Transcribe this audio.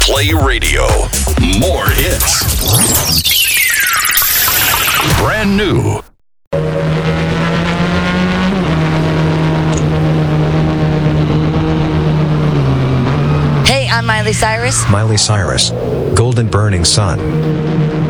Play Radio. More hits. Brand new. Hey, I'm Miley Cyrus. Miley Cyrus. Golden Burning Sun.